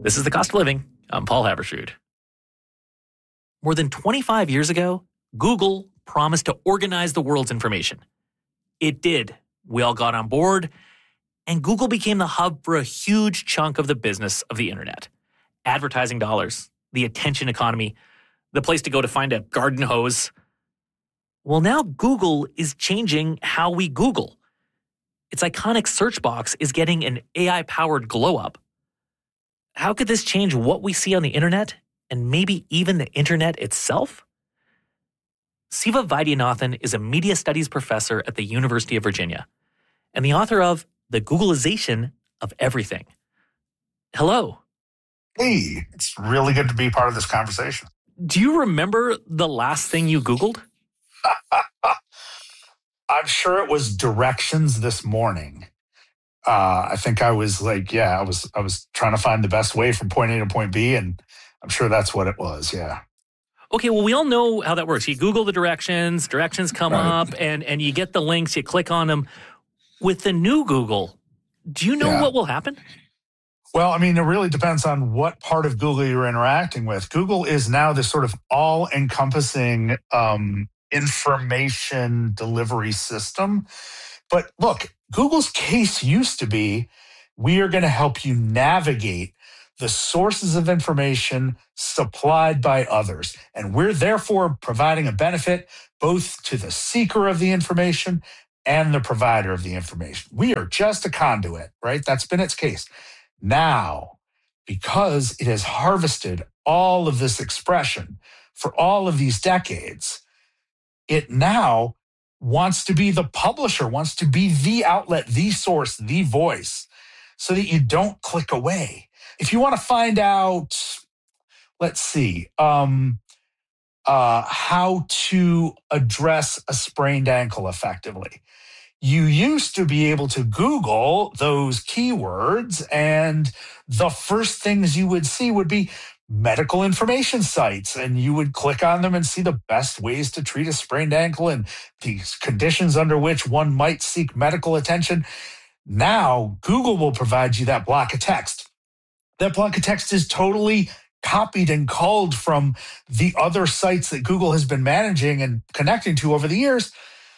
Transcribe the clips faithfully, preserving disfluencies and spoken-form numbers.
This is The Cost of Living. I'm Paul Haberstrood. More than twenty-five years ago, Google promised to organize the world's information. It did. We all got on board, and Google became the hub for a huge chunk of the business of the internet. Advertising dollars, the attention economy, the place to go to find a garden hose. Well, now Google is changing how we Google. Its iconic search box is getting an A I-powered glow-up. How could this change what we see on the internet, and maybe even the internet itself? Siva Vaidyanathan is a media studies professor at the University of Virginia and the author of The Googleization of Everything. Hello. Hey, it's really good to be part of this conversation. Do you remember the last thing you Googled? I'm sure it was directions this morning. Uh, I think I was like, yeah, I was I was trying to find the best way from point A to point B, and I'm sure that's what it was, yeah. Okay, well, we all know how that works. You Google the directions, directions come Right. up, and, and you get the links, you click on them. With the new Google, do you know Yeah. what will happen? Well, I mean, it really depends on what part of Google you're interacting with. Google is now this sort of all-encompassing um, information delivery system. But look, Google's case used to be, we are going to help you navigate the sources of information supplied by others. And we're therefore providing a benefit both to the seeker of the information and the provider of the information. We are just a conduit, right? That's been its case. Now, because it has harvested all of this expression for all of these decades, it now wants to be the publisher, wants to be the outlet, the source, the voice, so that you don't click away. If you want to find out, let's see, um, uh, how to address a sprained ankle effectively, you used to be able to Google those keywords, and the first things you would see would be medical information sites, and you would click on them and see the best ways to treat a sprained ankle and the conditions under which one might seek medical attention. Now, Google will provide you that block of text. That block of text is totally copied and culled from the other sites that Google has been managing and connecting to over the years,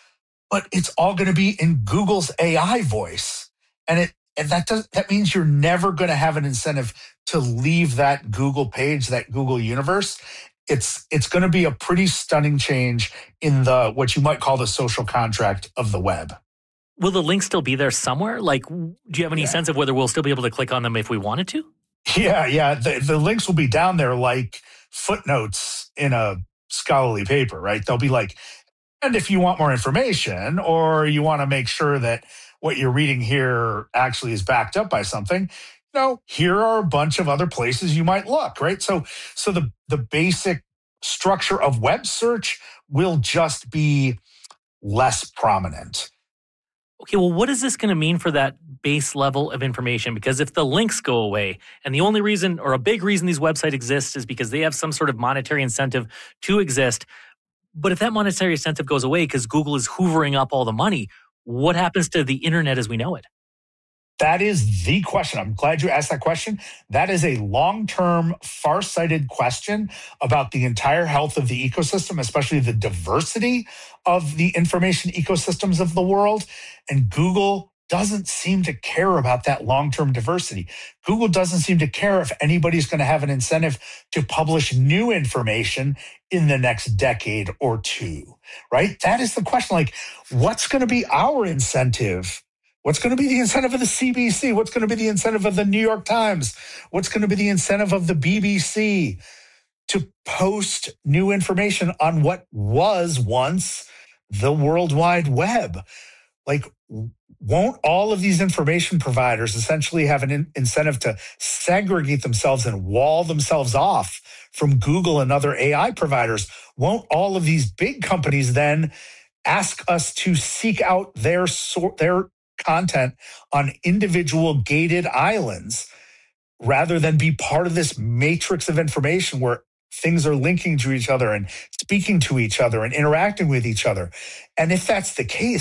but it's all going to be in Google's A I voice. And it and that does that means you're never going to have an incentive to leave that Google page, that Google universe. It's it's going to be a pretty stunning change in the what you might call the social contract of the web. Will the link still be there somewhere? Like, do you have any Yeah. sense of whether we'll still be able to click on them if we wanted to? Yeah, yeah. The, the links will be down there like footnotes in a scholarly paper, right? They'll be like, and if you want more information or you want to make sure that what you're reading here actually is backed up by something, you know, here are a bunch of other places you might look, right? So so the the basic structure of web search will just be less prominent. Okay, well, what is this going to mean for that base level of information? Because if the links go away, and the only reason or a big reason these websites exist is because they have some sort of monetary incentive to exist. But if that monetary incentive goes away because Google is hoovering up all the money, what happens to the internet as we know it? That is the question. I'm glad you asked that question. That is a long-term, far-sighted question about the entire health of the ecosystem, especially the diversity of the information ecosystems of the world. And Google doesn't seem to care about that long-term diversity. Google doesn't seem to care if anybody's going to have an incentive to publish new information in the next decade or two, right? That is the question. Like, what's going to be our incentive? What's going to be the incentive of the C B C? What's going to be the incentive of the New York Times? What's going to be the incentive of the B B C to post new information on what was once the World Wide Web? Like, won't all of these information providers essentially have an in- incentive to segregate themselves and wall themselves off from Google and other A I providers? Won't all of these big companies then ask us to seek out their sor- their content on individual gated islands rather than be part of this matrix of information where things are linking to each other and speaking to each other and interacting with each other? And if that's the case,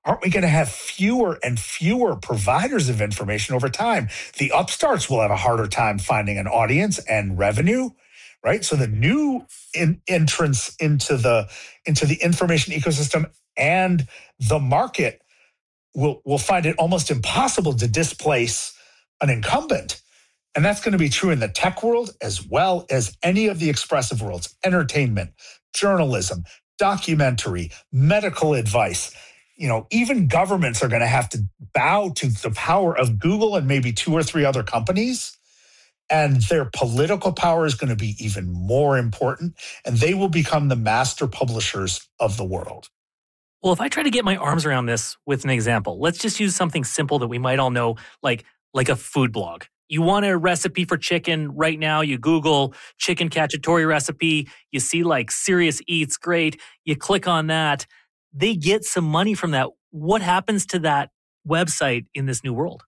aren't we going to have fewer and fewer providers of information over time? The upstarts will have a harder time finding an audience and revenue, right? So the new in, entrance into the into the information ecosystem and the market will will find it almost impossible to displace an incumbent. And that's going to be true in the tech world as well as any of the expressive worlds: entertainment, journalism, documentary, medical advice. You know, even governments are going to have to bow to the power of Google and maybe two or three other companies. And their political power is going to be even more important. And they will become the master publishers of the world. Well, if I try to get my arms around this with an example, let's just use something simple that we might all know, like, like a food blog. You want a recipe for chicken right now, you Google chicken cacciatore recipe, you see like Serious Eats, great, you click on that, they get some money from that. What happens to that website in this new world?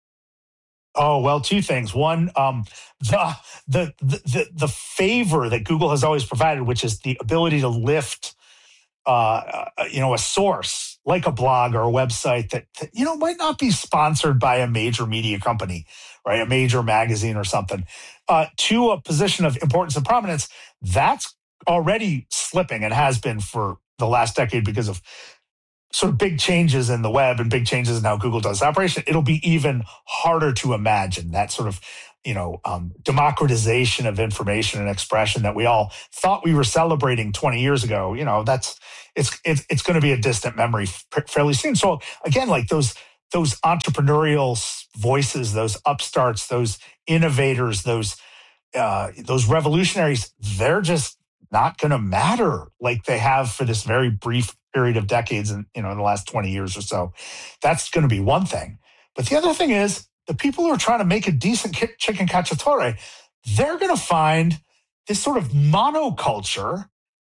Oh, well, two things. One, um, the, the the the favor that Google has always provided, which is the ability to lift uh, you know, a source like a blog or a website that, that, you know, might not be sponsored by a major media company, right? A major magazine or something, uh, to a position of importance and prominence, that's already slipping and has been for the last decade because of sort of big changes in the web and big changes in how Google does operation. It'll be even harder to imagine that sort of, you know, um, democratization of information and expression that we all thought we were celebrating twenty years ago. You know, that's it's it's it's going to be a distant memory f- fairly soon. So again, like those those entrepreneurial voices, those upstarts, those innovators, those uh, those revolutionaries, they're just not going to matter like they have for this very brief period of decades, and you know, in the last twenty years or so. That's going to be one thing. But the other thing is, the people who are trying to make a decent chicken cacciatore, they're going to find this sort of monoculture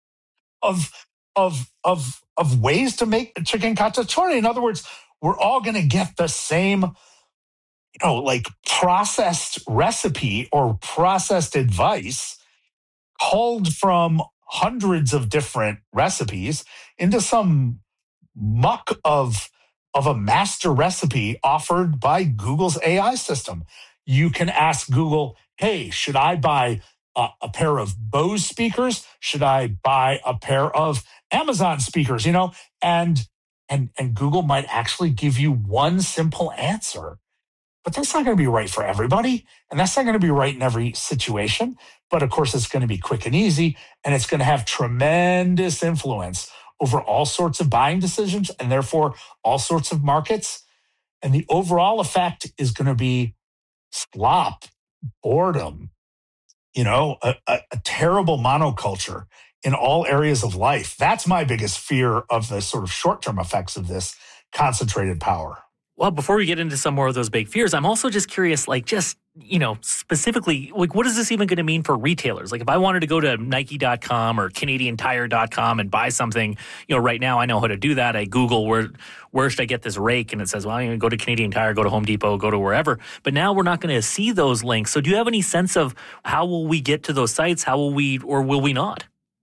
of of of of ways to make a chicken cacciatore. In other words, we're all going to get the same, you know, like processed recipe or processed advice culled from hundreds of different recipes into some muck of of a master recipe offered by Google's A I system. You can ask Google, hey, should I buy a, a pair of Bose speakers? Should I buy a pair of Amazon speakers? You know, and and and Google might actually give you one simple answer. But that's not going to be right for everybody. And that's not going to be right in every situation. But of course, it's going to be quick and easy. And it's going to have tremendous influence over all sorts of buying decisions and therefore all sorts of markets. And the overall effect is going to be slop, boredom, you know, a, a, a terrible monoculture in all areas of life. That's my biggest fear of the sort of short-term effects of this concentrated power. Well, before we get into some more of those big fears, I'm also just curious, like just, you know, specifically, like what is this even going to mean for retailers? Like if I wanted to go to Nike dot com or Canadian Tire dot com and buy something, you know, right now I know how to do that. I Google where where should I get this rake? And it says, well, you know, go to Canadian Tire, go to Home Depot, go to wherever. But now we're not going to see those links. So do you have any sense of how will we get to those sites? How will we, or will we not?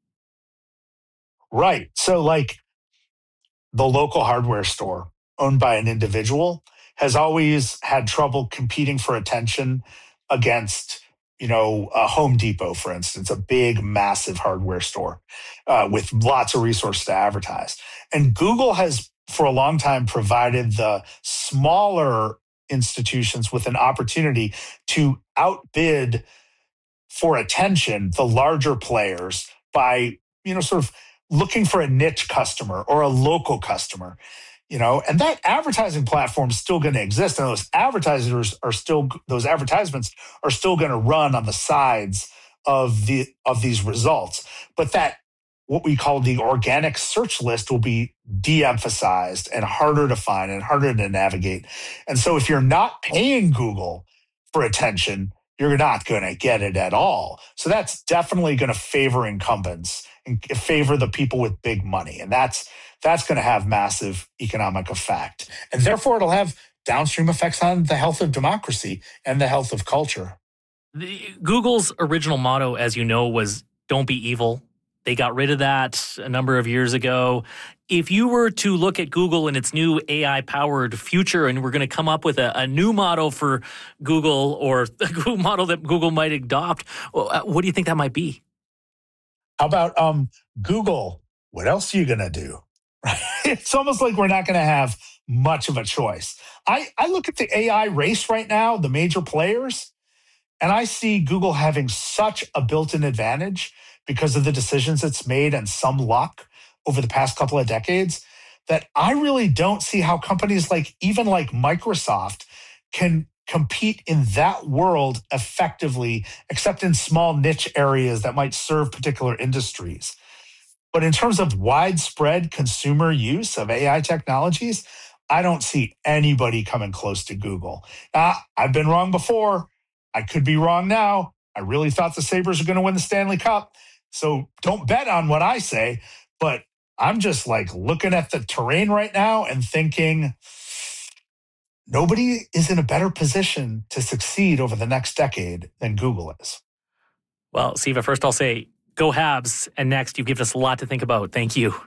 Right. So like the local hardware store owned by an individual has always had trouble competing for attention against, you know, a Home Depot, for instance, a big, massive hardware store uh, with lots of resources to advertise. And Google has, for a long time, provided the smaller institutions with an opportunity to outbid for attention the larger players by, you know, sort of looking for a niche customer or a local customer. You know, and that advertising platform is still going to exist, and those advertisers are still those advertisements are still going to run on the sides of the of these results. But that what we call the organic search list will be de-emphasized and harder to find and harder to navigate. And so, if you're not paying Google for attention, you're not going to get it at all. So that's definitely going to favor incumbents and favor the people with big money, and that's. That's going to have massive economic effect. And therefore, it'll have downstream effects on the health of democracy and the health of culture. The, Google's original motto, as you know, was don't be evil, They got rid of that a number of years ago. If you were to look at Google and its new A I-powered future, and we're going to come up with a, a new model for Google or the model that Google might adopt, what do you think that might be? How about um, Google? What else are you going to do? It's almost like we're not going to have much of a choice. I, I look at the A I race right now, the major players, and I see Google having such a built-in advantage because of the decisions it's made and some luck over the past couple of decades, that I really don't see how companies like, even like Microsoft, can compete in that world effectively, except in small niche areas that might serve particular industries. But in terms of widespread consumer use of A I technologies, I don't see anybody coming close to Google. Uh, I've been wrong before. I could be wrong now. I really thought the Sabres are going to win the Stanley Cup. So don't bet on what I say, but I'm just like looking at the terrain right now and thinking nobody is in a better position to succeed over the next decade than Google is. Well, Siva, first I'll say go Habs, and next you've given us a lot to think about. Thank you.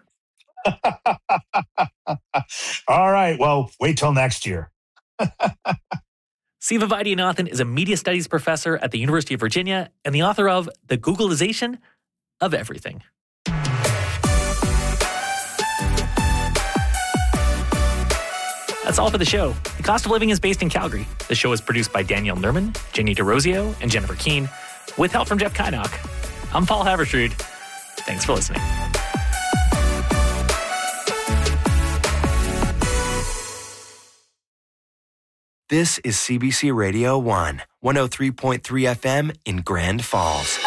All right. Well, wait till next year. Siva Vaidyanathan is a media studies professor at the University of Virginia and the author of The Googlization of Everything. That's all for the show. The Cost of Living is based in Calgary. The show is produced by Danielle Nerman, Jenny DeRosio, and Jennifer Keene, with help from Jeff Kynock. I'm Paul Haverstrood. Thanks for listening. This is C B C Radio one, one oh three point three F M in Grand Falls.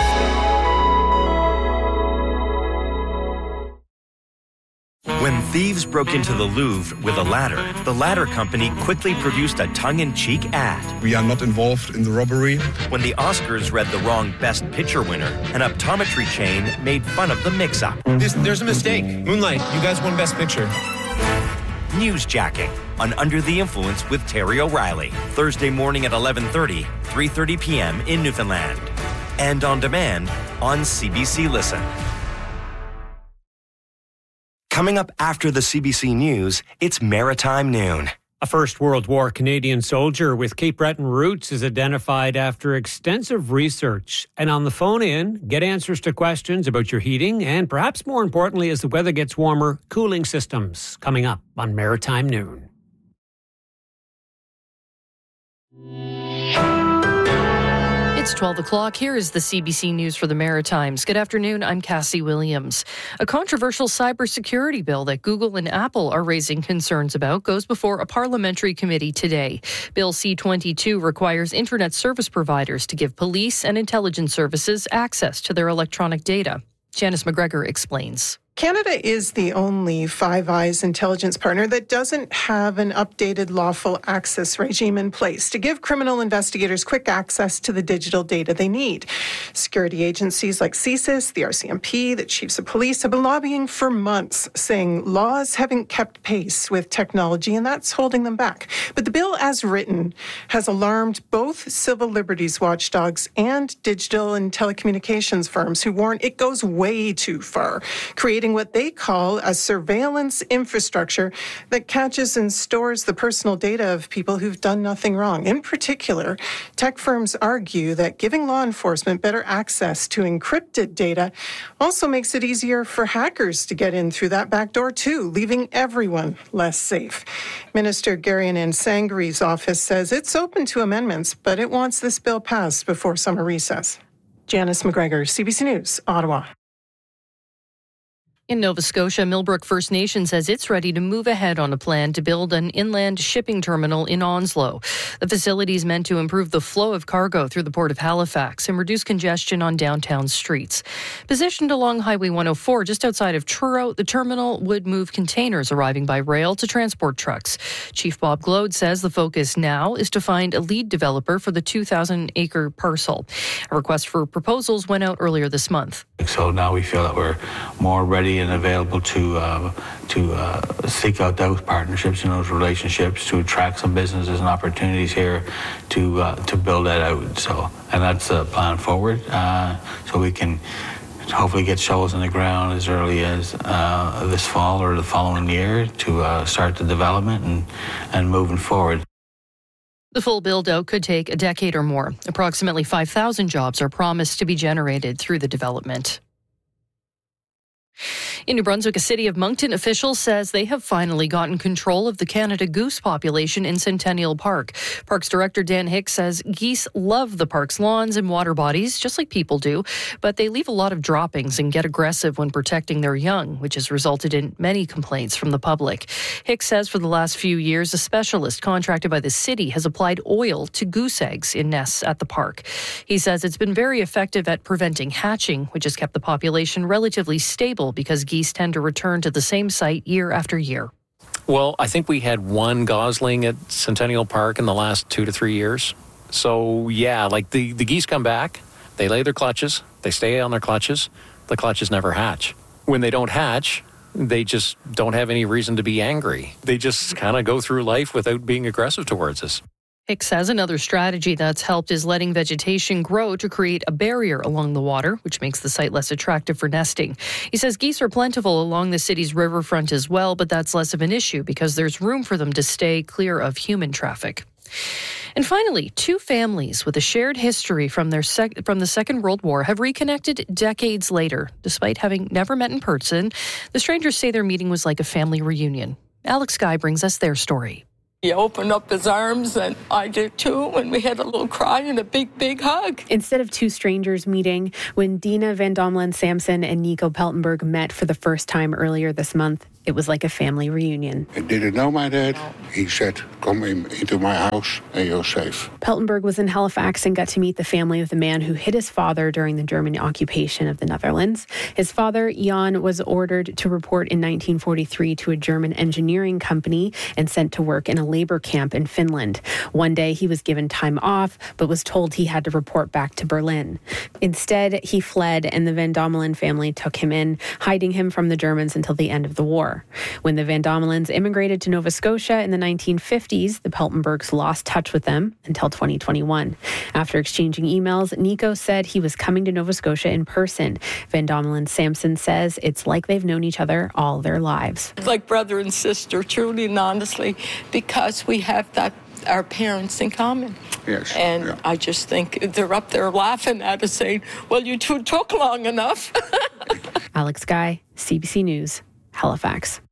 When thieves broke into the Louvre with a ladder, the ladder company quickly produced a tongue-in-cheek ad. We are not involved in the robbery. When the Oscars read the wrong Best Picture winner, an optometry chain made fun of the mix-up. This, there's a mistake. Moonlight, you guys won Best Picture. Newsjacking on Under the Influence with Terry O'Reilly. Thursday morning at eleven thirty, three thirty p.m. in Newfoundland. And on demand on C B C Listen. Coming up after the C B C News, it's Maritime Noon. A First World War Canadian soldier with Cape Breton roots is identified after extensive research. And on the phone in, get answers to questions about your heating and perhaps more importantly, as the weather gets warmer, cooling systems. Coming up on Maritime Noon. It's twelve o'clock. Here is the C B C News for the Maritimes. Good afternoon. I'm Cassie Williams. A controversial cybersecurity bill that Google and Apple are raising concerns about goes before a parliamentary committee today. Bill C twenty-two requires internet service providers to give police and intelligence services access to their electronic data. Janice McGregor explains. Canada is the only Five Eyes intelligence partner that doesn't have an updated lawful access regime in place to give criminal investigators quick access to the digital data they need. Security agencies like C S I S, the R C M P, the chiefs of police have been lobbying for months, saying laws haven't kept pace with technology and that's holding them back. But the bill as written has alarmed both civil liberties watchdogs and digital and telecommunications firms who warn it goes way too far, creating what they call a surveillance infrastructure that catches and stores the personal data of people who've done nothing wrong. In particular, tech firms argue that giving law enforcement better access to encrypted data also makes it easier for hackers to get in through that back door too, leaving everyone less safe. Minister Gary-Ann Sangri's office says it's open to amendments, but it wants this bill passed before summer recess. Janice McGregor, C B C News, Ottawa. In Nova Scotia, Millbrook First Nation says it's ready to move ahead on a plan to build an inland shipping terminal in Onslow. The facility is meant to improve the flow of cargo through the Port of Halifax and reduce congestion on downtown streets. Positioned along Highway one oh four just outside of Truro, the terminal would move containers arriving by rail to transport trucks. Chief Bob Glode says the focus now is to find a lead developer for the two thousand acre parcel. A request for proposals went out earlier this month. So now we feel that we're more ready and available to uh, to uh, seek out those partnerships and those relationships to attract some businesses and opportunities here to uh, to build that out. So, and that's the plan forward. Uh, so we can to hopefully get shovels in the ground as early as uh, this fall or the following year to uh, start the development and, and moving forward. The full build-out could take a decade or more. Approximately five thousand jobs are promised to be generated through the development. In New Brunswick, a City of Moncton official says they have finally gotten control of the Canada goose population in Centennial Park. Parks Director Dan Hicks says geese love the park's lawns and water bodies, just like people do, but they leave a lot of droppings and get aggressive when protecting their young, which has resulted in many complaints from the public. Hicks says for the last few years, a specialist contracted by the city has applied oil to goose eggs in nests at the park. He says it's been very effective at preventing hatching, which has kept the population relatively stable because geese tend to return to the same site year after year. Well, I think we had one gosling at Centennial Park in the last two to three years. So, yeah, like the, the geese come back, they lay their clutches, they stay on their clutches, the clutches never hatch. When they don't hatch, they just don't have any reason to be angry. They just kind of go through life without being aggressive towards us. Hicks says another strategy that's helped is letting vegetation grow to create a barrier along the water, which makes the site less attractive for nesting. He says geese are plentiful along the city's riverfront as well, but that's less of an issue because there's room for them to stay clear of human traffic. And finally, two families with a shared history from their sec- from the Second World War have reconnected decades later. Despite having never met in person, the strangers say their meeting was like a family reunion. Alex Guy brings us their story. He opened up his arms, and I did too, and we had a little cry and a big, big hug. Instead of two strangers meeting, when Dina Van Domelen Samson and Nico Peltenberg met for the first time earlier this month, it was like a family reunion. I didn't know my dad. He said, come in, into my house and you're safe. Peltenberg was in Halifax and got to meet the family of the man who hit his father during the German occupation of the Netherlands. His father, Jan, was ordered to report in nineteen forty-three to a German engineering company and sent to work in a labor camp in Finland. One day he was given time off, but was told he had to report back to Berlin. Instead, he fled, and the Van Domelen family took him in, hiding him from the Germans until the end of the war. When the Van Domelens immigrated to Nova Scotia in the nineteen fifties, the Peltenbergs lost touch with them until twenty twenty-one. After exchanging emails, Nico said he was coming to Nova Scotia in person. Van Domelen Samson says it's like they've known each other all their lives. Like brother and sister, truly and honestly, because we have that our parents in common. Yes. And yeah. I just think they're up there laughing at us saying, well, you two took long enough. Alex Guy, C B C News, Halifax.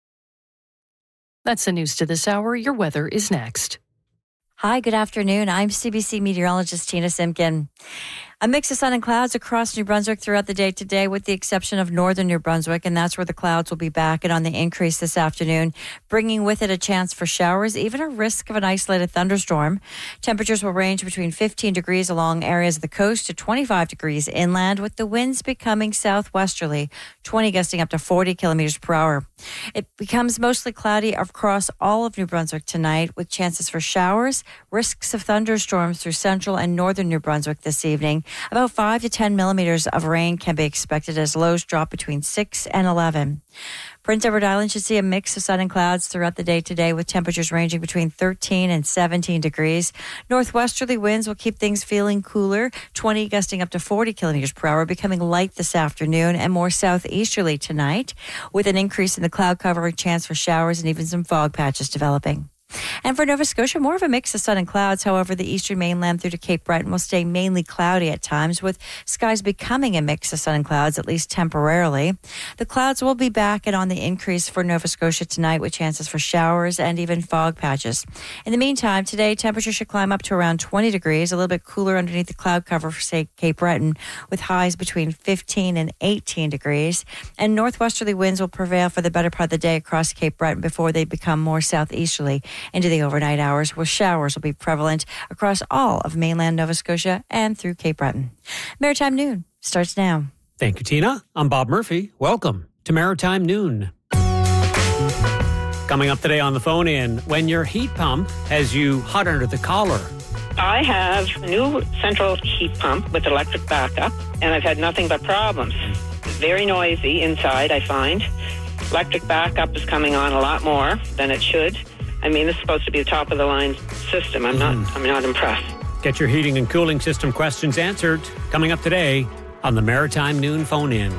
That's the news to this hour. Your weather is next. Hi, good afternoon. I'm C B C meteorologist Tina Simkin. A mix of sun and clouds across New Brunswick throughout the day today, with the exception of northern New Brunswick, and that's where the clouds will be back and on the increase this afternoon, bringing with it a chance for showers, even a risk of an isolated thunderstorm. Temperatures will range between fifteen degrees along areas of the coast to twenty-five degrees inland, with the winds becoming southwesterly, twenty gusting up to forty kilometers per hour. It becomes mostly cloudy across all of New Brunswick tonight, with chances for showers, risks of thunderstorms through central and northern New Brunswick this evening. About five to ten millimeters of rain can be expected as lows drop between six and eleven. Prince Edward Island should see a mix of sun and clouds throughout the day today, with temperatures ranging between thirteen and seventeen degrees. Northwesterly winds will keep things feeling cooler, twenty gusting up to forty kilometers per hour, becoming light this afternoon and more southeasterly tonight, with an increase in the cloud cover, a chance for showers and even some fog patches developing. And for Nova Scotia, more of a mix of sun and clouds. However, the eastern mainland through to Cape Breton will stay mainly cloudy at times, with skies becoming a mix of sun and clouds, at least temporarily. The clouds will be back and on the increase for Nova Scotia tonight, with chances for showers and even fog patches. In the meantime, today, temperatures should climb up to around twenty degrees, a little bit cooler underneath the cloud cover for, say, Cape Breton, with highs between fifteen and eighteen degrees. And northwesterly winds will prevail for the better part of the day across Cape Breton before they become more southeasterly into the overnight hours, where showers will be prevalent across all of mainland Nova Scotia and through Cape Breton. Maritime Noon starts now. Thank you, Tina. I'm Bob Murphy. Welcome to Maritime Noon. Coming up today on the phone in, when your heat pump has you hot under the collar. I have a new central heat pump with electric backup, and I've had nothing but problems. Very noisy inside, I find. Electric backup is coming on a lot more than it should. I mean, this is supposed to be a top-of-the-line system. I'm not, I'm not impressed. Get your heating and cooling system questions answered. Coming up today on the Maritime Noon Phone-In.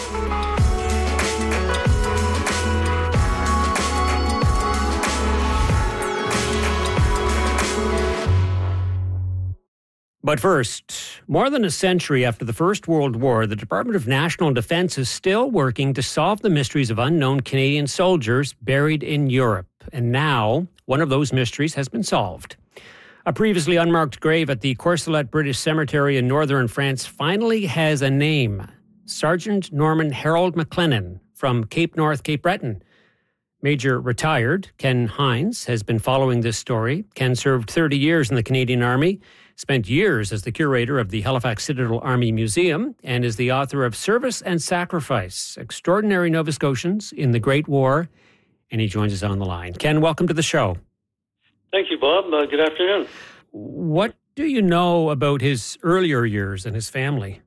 But first, more than a century after the First World War, the Department of National Defence is still working to solve the mysteries of unknown Canadian soldiers buried in Europe. And now, one of those mysteries has been solved. A previously unmarked grave at the Courcelette British Cemetery in northern France finally has a name. Sergeant Norman Harold McLennan from Cape North, Cape Breton. Major retired Ken Hines has been following this story. Ken served thirty years in the Canadian Army, spent years as the curator of the Halifax Citadel Army Museum, and is the author of Service and Sacrifice, Extraordinary Nova Scotians in the Great War. And he joins us on the line. Ken, welcome to the show. Thank you, Bob. Uh, good afternoon. What do you know about his earlier years and his family?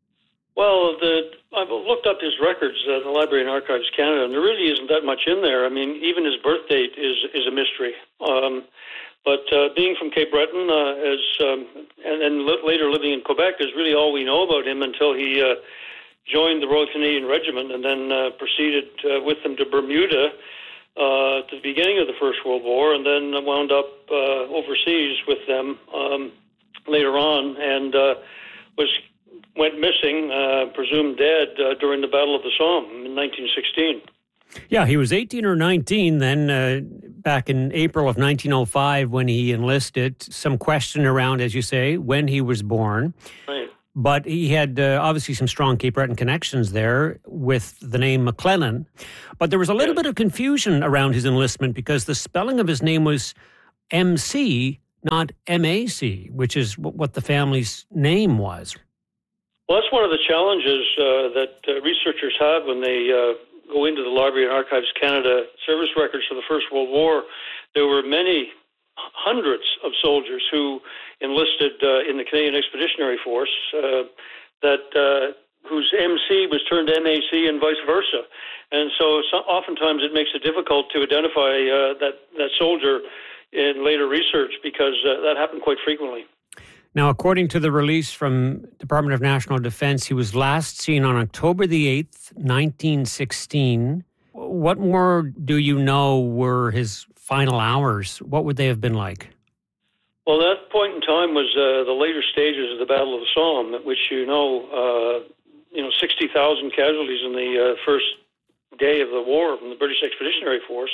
Well, the, I've looked up his records at the Library and Archives Canada, and there really isn't that much in there. I mean, even his birth date is, is a mystery. Um, but uh, being from Cape Breton uh, as, um, and then li- later living in Quebec is really all we know about him until he uh, joined the Royal Canadian Regiment and then uh, proceeded uh, with them to Bermuda uh, at the beginning of the First World War, and then wound up uh, overseas with them um, later on, and uh, was went missing, uh, presumed dead, uh, during the Battle of the Somme in nineteen sixteen. Yeah, he was eighteen or nineteen then, uh, back in April of nineteen oh five when he enlisted. Some question around, as you say, when he was born. Right. But he had uh, obviously some strong Cape Breton connections there with the name McLennan. But there was a little yes. bit of confusion around his enlistment because the spelling of his name was M C, not M A C, which is what the family's name was. Well, that's one of the challenges uh, that uh, researchers have when they uh, go into the Library and Archives Canada service records for the First World War. There were many hundreds of soldiers who enlisted uh, in the Canadian Expeditionary Force uh, that uh, whose M C was turned to M A C and vice versa. And so, so oftentimes it makes it difficult to identify uh, that, that soldier in later research because uh, that happened quite frequently. Now, according to the release from Department of National Defence, he was last seen on October the eighth, nineteen sixteen. What more do you know were his final hours? What would they have been like? Well, that point in time was uh, the later stages of the Battle of the Somme, at which you know, uh, you know, sixty thousand casualties in the uh, first day of the war from the British Expeditionary Force.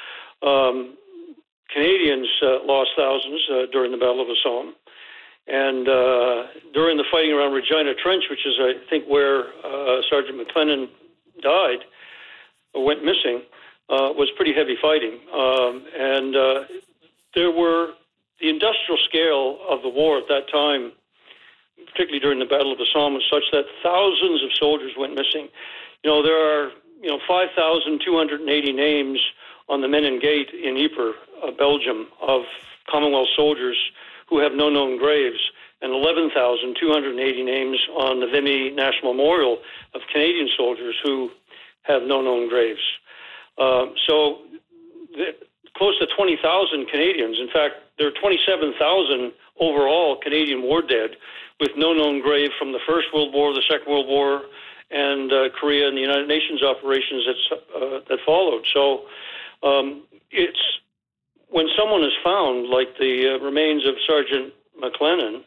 Um, Canadians uh, lost thousands uh, during the Battle of the Somme. And uh, during the fighting around Regina Trench, which is, I think, where uh, Sergeant McLennan died or went missing, uh, was pretty heavy fighting. Um, and uh, there were the industrial scale of the war at that time, particularly during the Battle of the Somme, was such that thousands of soldiers went missing. You know, there are you know five thousand two hundred eighty names on the Menin Gate in Ypres, uh, Belgium, of Commonwealth soldiers who have no known graves, and eleven thousand two hundred eighty names on the Vimy National Memorial of Canadian soldiers who have no known graves. Uh, so the, close to twenty thousand Canadians. In fact, there are twenty-seven thousand overall Canadian war dead with no known grave from the First World War, the Second World War, and uh, Korea and the United Nations operations that's, uh, that followed. So um, it's when someone is found, like the uh, remains of Sergeant McLennan,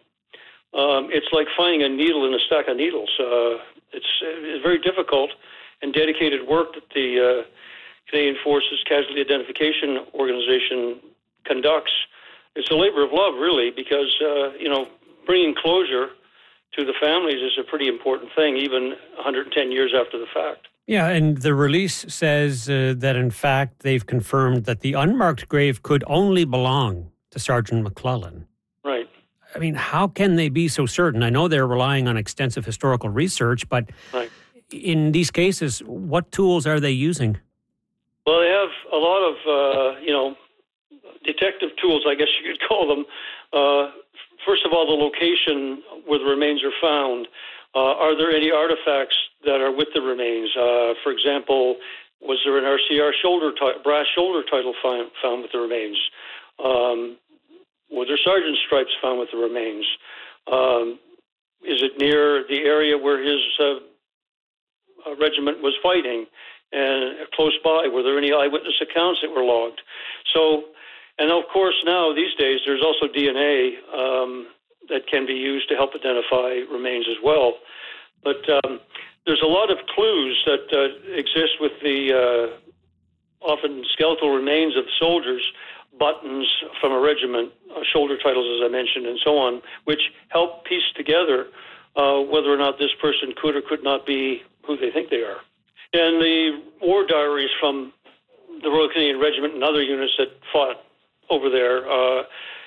um, it's like finding a needle in a stack of needles. Uh, it's, it's very difficult and dedicated work that the uh, Canadian Forces Casualty Identification Organization conducts. It's a labor of love, really, because, uh, you know, bringing closure to the families is a pretty important thing, even one hundred ten years after the fact. Yeah, and the release says uh, that, in fact, they've confirmed that the unmarked grave could only belong to Sergeant McLennan. Right. I mean, how can they be so certain? I know they're relying on extensive historical research, but right. in these cases, what tools are they using? Well, they have a lot of, uh, you know, detective tools, I guess you could call them. Uh, first of all, the location where the remains are found. Uh, are there any artifacts that are with the remains? Uh, for example, was there an R C R shoulder t- brass shoulder title found, found with the remains? Um, were there sergeant stripes found with the remains? Um, is it near the area where his uh, uh, regiment was fighting, and close by, were there any eyewitness accounts that were logged? So, and of course now these days there's also D N A um, that can be used to help identify remains as well. But um, there's a lot of clues that uh, exist with the uh, often skeletal remains of soldiers, buttons from a regiment, uh, shoulder titles, as I mentioned, and so on, which help piece together uh, whether or not this person could or could not be who they think they are. And the war diaries from the Royal Canadian Regiment and other units that fought over there uh,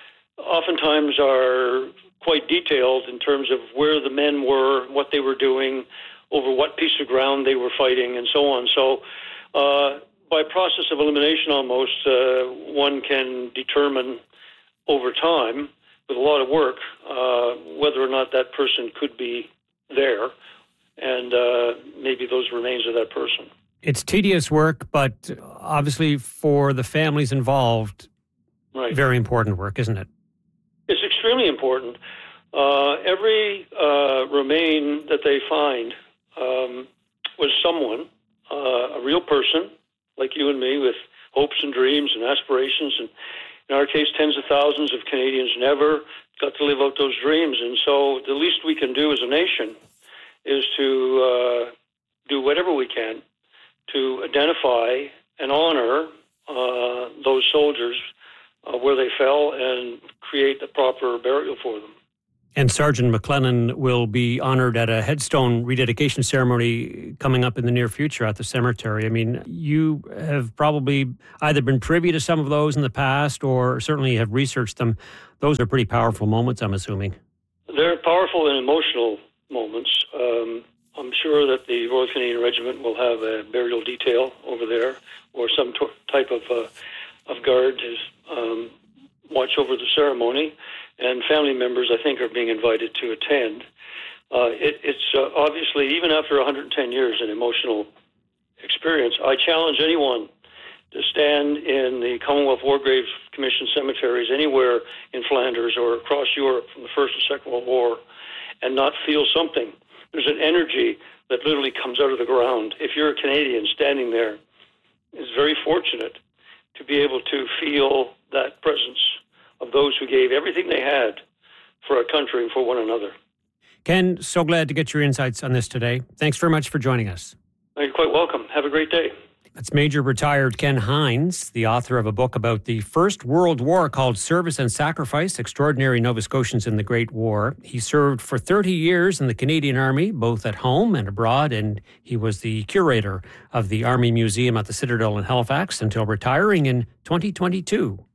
oftentimes are quite detailed in terms of where the men were, what they were doing, over what piece of ground they were fighting, and so on. So uh, by process of elimination almost, uh, one can determine over time, with a lot of work, uh, whether or not that person could be there, and uh, maybe those remains of that person. It's tedious work, but obviously for the families involved, right. Very important work, isn't it? It's extremely important. Uh, every uh, remain that they find um, was someone, uh, a real person, like you and me, with hopes and dreams and aspirations. And in our case, tens of thousands of Canadians never got to live out those dreams. And so the least we can do as a nation is to uh, do whatever we can to identify and honor uh, those soldiers uh, where they fell and create the proper burial for them. And Sergeant McLennan will be honored at a headstone rededication ceremony coming up in the near future at the cemetery. I mean, you have probably either been privy to some of those in the past or certainly have researched them. Those are pretty powerful moments, I'm assuming. They're powerful and emotional moments. Um, I'm sure that the Royal Canadian Regiment will have a burial detail over there or some t- type of uh, of guard to um, watch over the ceremony. And family members, I think, are being invited to attend. Uh, it, it's uh, obviously, even after one hundred ten years, an emotional experience. I challenge anyone to stand in the Commonwealth War Graves Commission cemeteries anywhere in Flanders or across Europe from the First and Second World War and not feel something. There's an energy that literally comes out of the ground. If you're a Canadian standing there, it's very fortunate to be able to feel that presence of those who gave everything they had for our country and for one another. Ken, so glad to get your insights on this today. Thanks very much for joining us. You're quite welcome. Have a great day. That's Major retired Ken Hines, the author of a book about the First World War called Service and Sacrifice, Extraordinary Nova Scotians in the Great War. He served for thirty years in the Canadian Army, both at home and abroad, and he was the curator of the Army Museum at the Citadel in Halifax until retiring in twenty twenty-two.